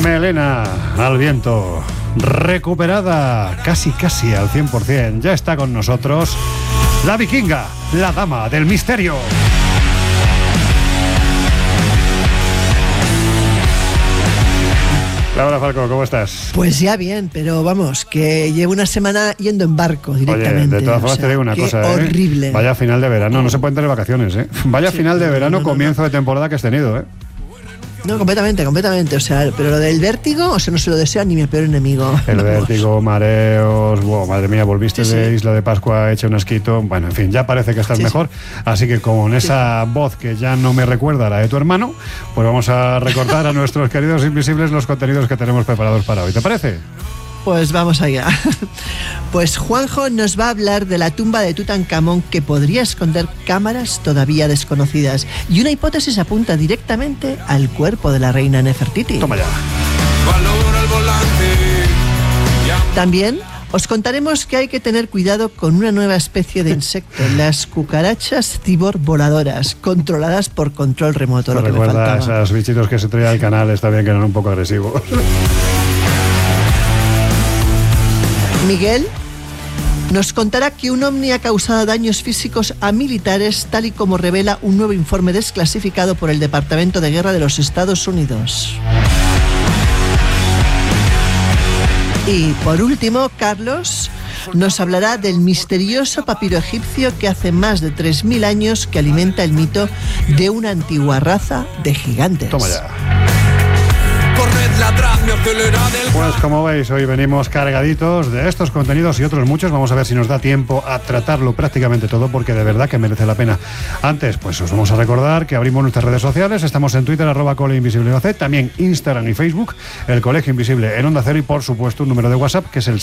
Melena al viento, recuperada casi al 100%. Ya está con nosotros la vikinga, la dama del misterio. Laura Falcó, ¿cómo estás? Pues ya bien, pero vamos, que llevo una semana yendo en barco directamente. Oye, de todas formas te digo una cosa, horrible. Vaya final de verano, no se pueden tener vacaciones, ¿eh? Vaya final de verano, comienzo de temporada que has tenido, ¿eh? No, completamente, o sea, pero lo del vértigo, o sea, no se lo deseo ni mi peor enemigo. El vértigo, mareos, madre mía, volviste de Isla de Pascua hecha un asquito, bueno, en fin, ya parece que estás mejor, así que con esa voz que ya no me recuerda a la de tu hermano, pues vamos a recordar a nuestros queridos invisibles los contenidos que tenemos preparados para hoy, ¿te parece? Pues vamos allá. Pues Juanjo nos va a hablar de la tumba de Tutankamón, que podría esconder cámaras todavía desconocidas, y una hipótesis apunta directamente al cuerpo de la reina Nefertiti. Toma ya. También os contaremos que hay que tener cuidado con una nueva especie de insecto, las cucarachas cibor voladoras, controladas por control remoto. Me recuerda a esos bichitos que se traía al canal, está bien que eran un poco agresivos. Miguel nos contará que un ovni ha causado daños físicos a militares, tal y como revela un nuevo informe desclasificado por el Departamento de Guerra de los Estados Unidos. Y por último, Carlos nos hablará del misterioso papiro egipcio que hace más de 3.000 años que alimenta el mito de una antigua raza de gigantes. Toma ya. Pues como veis, hoy venimos cargaditos de estos contenidos y otros muchos. Vamos a ver si nos da tiempo a tratarlo prácticamente todo, porque de verdad que merece la pena. Antes, pues os vamos a recordar que abrimos nuestras redes sociales. Estamos en Twitter, @ColeInvisibleOC, también Instagram y Facebook, el Colegio Invisible en Onda Cero, y por supuesto un número de WhatsApp que es el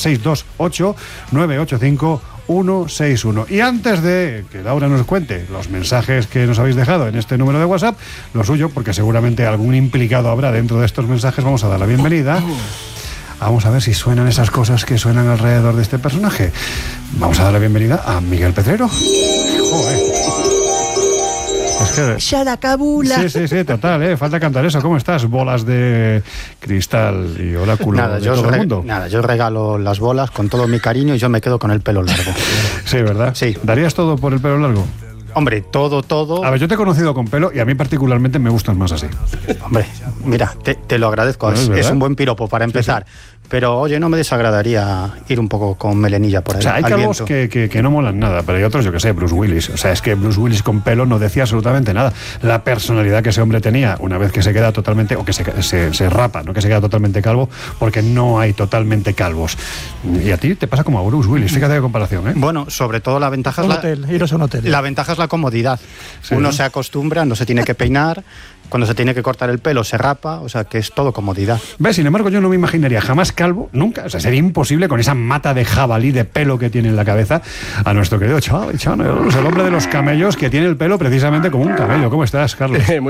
628-985-161. Y antes de que Laura nos cuente los mensajes que nos habéis dejado en este número de WhatsApp, lo suyo, porque seguramente algún implicado habrá dentro de estos mensajes, vamos a dar la bienvenida. Vamos a ver si suenan esas cosas que suenan alrededor de este personaje. Vamos a dar la bienvenida a Miguel Pedrero. Joder. Es que... Shalakabula. Sí, total, falta cantar eso. ¿Cómo estás? Bolas de cristal y oráculo de todo el mundo. Nada, yo regalo las bolas con todo mi cariño y yo me quedo con el pelo largo. Sí, ¿verdad? Sí. ¿Darías todo por el pelo largo? Hombre, todo. A ver, yo te he conocido con pelo y a mí particularmente me gustan más así. Hombre, mira, te lo agradezco. ¿No es un buen piropo para empezar. Sí. Pero, oye, no me desagradaría ir un poco con melenilla por ahí. O sea, hay calvos que no molan nada, pero hay otros, yo que sé, Bruce Willis. O sea, es que Bruce Willis con pelo no decía absolutamente nada. La personalidad que ese hombre tenía, una vez que se queda totalmente, o que se rapa, no que se queda totalmente calvo, porque no hay totalmente calvos. Y a ti te pasa como a Bruce Willis, fíjate qué comparación, ¿eh? Bueno, sobre todo la ventaja iros a un hotel. La ventaja es la comodidad. Sí. Uno se acostumbra, no se tiene que peinar. Cuando se tiene que cortar el pelo se rapa, o sea que es todo comodidad. ¿Ves? Sin embargo, yo no me imaginaría jamás calvo, nunca. O sea, sería imposible con esa mata de jabalí de pelo que tiene en la cabeza a nuestro querido Charlie Channels, el hombre de los camellos, que tiene el pelo precisamente como un camello. ¿Cómo estás, Carlos?